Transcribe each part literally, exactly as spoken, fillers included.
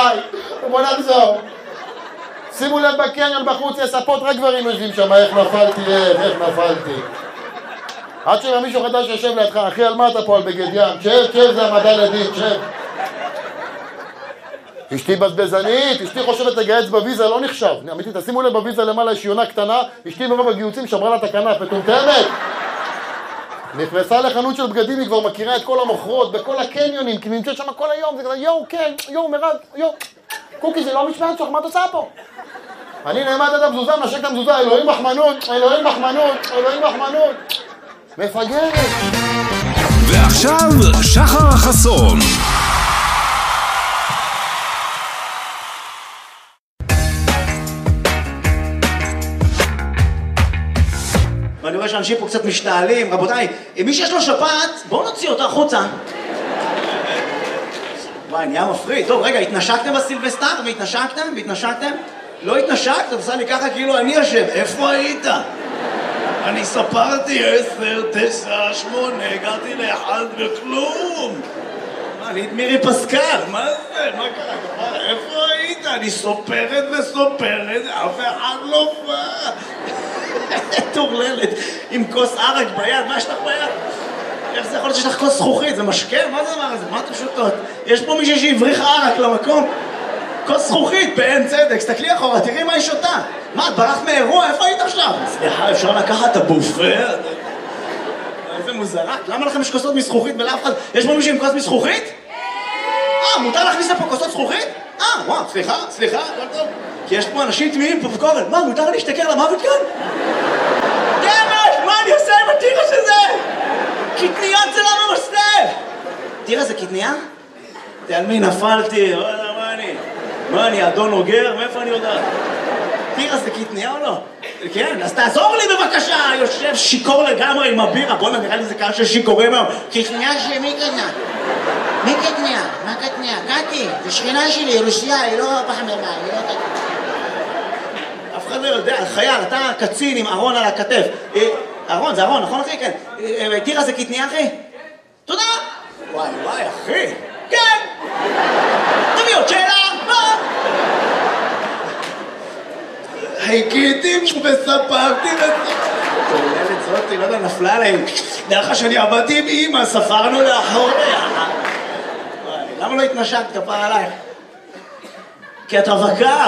די, בוא נחזור. שימו לב בקניון בחוץ, יש ספות, רק גברים יושבים שם, איך נפלתי, איך נפלתי. עד שמה מישהו חדש יושב לידך, אחי, על מה אתה פה על בגד ים? שב, שב, זה המדע לדין, שב. אשתי בזבזנית, אשתי חושבת לגייץ בוויזה, לא נחשב. אמיתי, תשימו לב בוויזה למעלה, יש יונה קטנה, אשתי מרוב הגיוצים שמרה לה את הכנף, מטומטמת. נכנסה לחנות של בגדים, היא כבר מכירה את כל המוכרות, בכל הקניונים, כי נמצאת שם כל היום, זה כזה, יואו, כן, יואו, מרד, יואו. קוקי, זה לא משמעת שלך, מה את עושה פה? אני נעמד את המזוזה, נשק את המזוזה, אלוהים מחמנות, אלוהים מחמנות, אלוהים מחמנות. מפגרת. ועכשיו, שחר חסון. ואני רואה שאנשים פה קצת משתעלים, רבותיי, מי שיש לו שפעת, בואו נוציא אותה החוצה. וואי, נהיה מפריד. טוב, רגע, התנשקתם בסילבסטר והתנשקתם והתנשקתם? לא התנשקת, עושה לי ככה כאילו אני אשם. איפה היית? אני ספרתי עשר, תשע, שמונה, הגעתי לאחד וכלום. מה, אני את מירי פסקל, מה זה? מה קרה? איפה היית? אני סופרת וסופרת, אף אחד לא בא. תורללת, עם כוס ערק ביד, מה יש לך ביד? איך זה יכול להיות שיש לך כוס זכוכית? זה משקה? מה זה הדבר הזה? מה אתם שותות? יש פה מישהו שהבריח ערק למקום? כוס זכוכית, באין צדק, סתכלי אחורה, תראי מה היא שותה. מה, את ברחת מאירוע? איפה היית עכשיו? סליחה, אפשר לקחת את הבופה? איזה מוזרה. למה לכם יש כוסות מזכוכית ולאף אחד? יש פה מישהו עם כוס מזכוכית? אה, מותר להכניס לפה כוסות זכוכית? אה, וואו, סליחה, סליחה, לא טוב. כי יש פה אנשים תמימים פופקורן. מה, מותר להשתכר למוות כאן? דמת, מה אני עושה עם הטירה שזה? קטניות זה לא ממסטף! תראה, זה קטניה? על מי נפלתי? מה אני? מה אני, אדון אוגר? מאיפה אני יודעת? תראה, זה קטניה או לא? כן, אז תעזור לי בבקשה! יושב שיקור לגמרי עם הבירה. בוא'נה, נראה לי זה קהל של שיקורים היום. קטניה שמי קטנה? מי קטניה? מה קטניה? קטי, זה שכנה שלי, רוסיה, היא לא פחממה, היא לא קטניה. אף אחד לא יודע, חייל, אתה קצין עם ארון על הכתף. ארון, זה ארון, נכון אחי? כן. תראה, זה קטניה אחי? תודה! וואי וואי אחי! כן! תביא עוד שאלה! מה? חיכיתי וספרתי תוללת זאתי, לא יודע, נפלה עליהם. דרך שאני עבדתי עם אמא, ספרנו לאחוריה. למה לא התנשקת כפרה עלייך? כי את רווקה.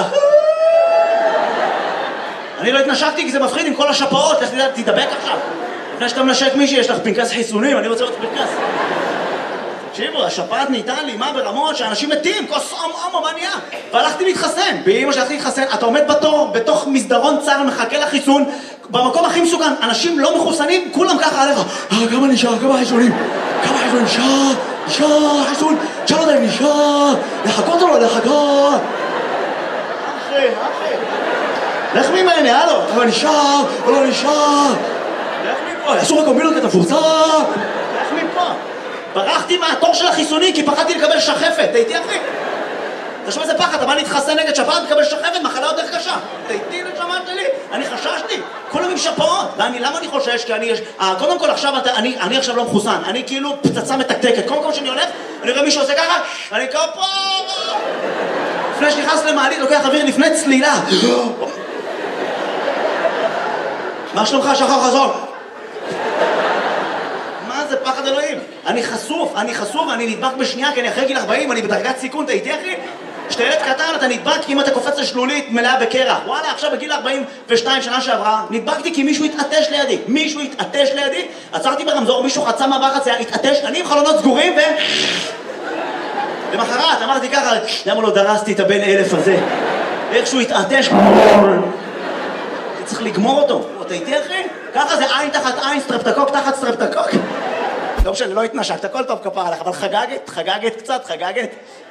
אני לא התנשקתי כי זה מפחיד עם כל השפעות, לך תדבק עכשיו. לפני שאתה מנשק מישהי, יש לך פנקס חיסונים, אני רוצה עוד פנקס. תקשיבו, השפעת נהייתה לי, מה ברמות שאנשים מתים, כוס אום אום, מה נהיה? והלכתי להתחסן, באמא שהלכתי להתחסן, אתה עומד בתור, בתוך מסדרון צר, מחכה לחיסון, במקום הכי מסוכן, אנשים לא מחוסנים, כולם ככה עליך. אה, כמה נשאר, כמה חיסונים? כמה חיסונים? נשאר, נשאר, חיסון, תשאל אותם, נשאר, לחכות או לא לחכות? אחי, אחי. לך ממני, הלו, אבל נשאר, או לא נשאר. לך מפה, אסור הקומבינות את הפורצה. לך מפה. ברחתי מהתור של החיסוני כי פחדתי לקבל שחפת. תהייתי אחי. תשמע איזה פחד, אתה בא להתחסן נגד שפעת לקבל שחפת, מחלה יותר קשה. תהייתי לשמעת שלי. אני חששתי. כולם עם שפעות. ואני, למה אני חושש? כי אני יש... קודם כל עכשיו, אני, אני עכשיו לא מחוסן. אני כאילו פצצה מתקתקת. כל מקום שאני הולך, אני רואה מישהו עושה ככה, אני כפה. לפני שנכנס למעלית, לוקח אוויר לפני צלילה. מה שלומך, שחר חסון? מה זה פחד אלוהים? אני חשוף, אני חשוף, אני נדבק בשנייה כי אני אחרי גיל ארבעים, אני בדרגת סיכון, אתה איתי אחי? כשאתה ילד קטן אתה נדבק אם אתה קופץ לשלולית מלאה בקרח. וואלה, עכשיו בגיל ארבעים ושתיים שנה שעברה, נדבקתי כי מישהו התעטש לידי. מישהו התעטש לידי, עצרתי ברמזור, מישהו חצה מעבר חצייה, התעטש, אני עם חלונות סגורים ו... למחרת אמרתי ככה, למה לא דרסתי את הבן אלף הזה? איכשהו התעטש, צריך לגמור אותו. אתה איתי אחי? ככה זה עין תחת עין, סטרפטקוק תחת סטרפטקוק. לא משנה, לא התנשקת, הכל טוב כפר עליך, אבל חגגת, חגגת קצת, חגגת.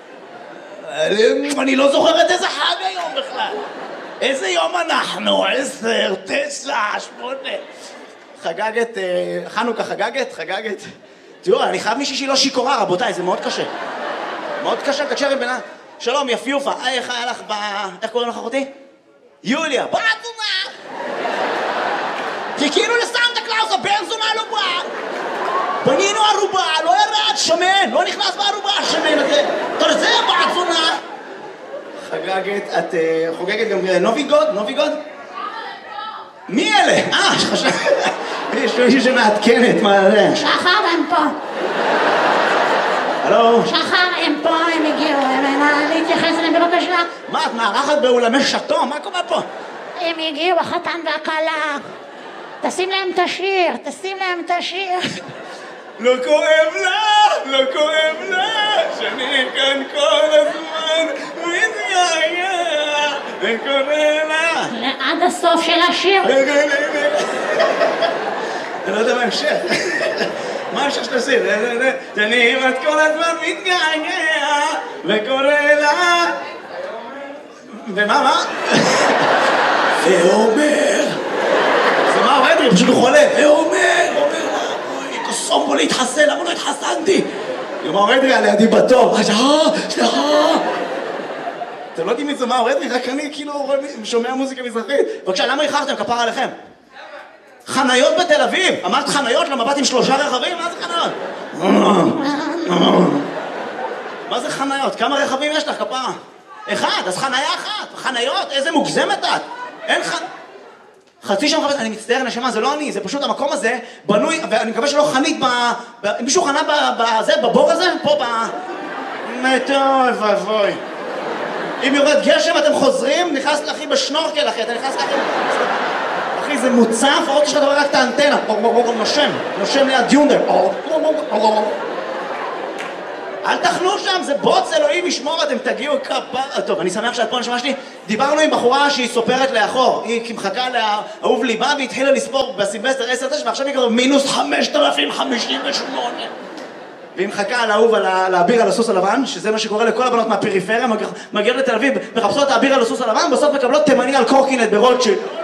אני לא זוכרת איזה חג היום בכלל. איזה יום אנחנו? עשר, תשע, שמונה. חגגת, חנוכה חגגת, חגגת. תראו, אני חייב מישהי שהיא לא שיקורה, רבותיי, זה מאוד קשה. מאוד קשה, תקשר עם בינה. שלום, יפיופה, איך היה לך ב... איך קוראים לך אחותי? יוליה, בעצומה! חיכינו לסנטה קלאוס, הבן זונה לא בא! בנינו ערובה, לא ירד, שמן, לא נכנס בערובה, השמן הזה. תרזה, בעצונה! חגגת, את חוגגת גם נוביגוד? נוביגוד? מי אלה? אה, שחשב... יש מישהו שמעדכנת, מה זה? שחר הם פה. הלו? שחר הם פה, הם הגיעו, הם להתייחס אליהם בבקשה. מה, את מארחת באולמי שטו? מה קורה פה? הם הגיעו, החתן והכלה. תשים להם את השיר, תשים להם את השיר. לא כואב לה, לא כואב לה, שאני כאן כל הזמן מתגעגע, וקורא לה. עד הסוף של השיר. אני לא יודע מה המשך. מה המשך של השיר? שאני כמעט כל הזמן מתגעגע, וקורא לה. ומה, מה? ואומר. זה מה אוהד? פשוט הוא חולה. ואומר, אומר לה. קוסום בו להתחסן, למה לא התחסנתי? יאמר אדרי על ידי בתור, סליחה, סליחה. אתם לא יודעים מי זה מה אדרי, רק אני כאילו שומע מוזיקה מזרחית. בבקשה, למה איחרתם? כפר עליכם. חניות בתל אביב. אמרת חניות למבט עם שלושה רכבים? מה זה חניות? מה זה חניות? כמה רכבים יש לך, כפרה? אחד, אז חניה אחת. חניות, איזה מוגזמת את. אין חנ... חצי שם חפש, אני מצטער נשמה, זה לא אני, זה פשוט המקום הזה בנוי, ואני מקווה שלא חנית ב... ב... מישהו חנה בזה, בבור הזה? פה ב... טוב, אבוי. אם יורד גשם אתם חוזרים, נכנס לאחי בשנורקל אחי, אתה נכנס לאחי... אחי, זה מוצף, עוד יש לך דבר רק את האנטנה, נושם, נושם ליד יונדר. אל תחנו שם, זה בוץ, אלוהים ישמור, אתם תגיעו כפר... טוב, אני שמח שאת פה נשמע שלי. דיברנו עם בחורה שהיא סופרת לאחור. היא מחכה לאהוב ליבה והתחילה לספור בסילבסטר עשר תשע, ועכשיו היא כבר מינוס חמשת אלפים חמישים ושמונה. והיא מחכה לאהוב על האביר על הסוס הלבן, שזה מה שקורה לכל הבנות מהפריפריה, מגיעות לתל אביב, מחפשות את האביר על הסוס הלבן, בסוף מקבלות תימני על קורקינט ברוטשילד.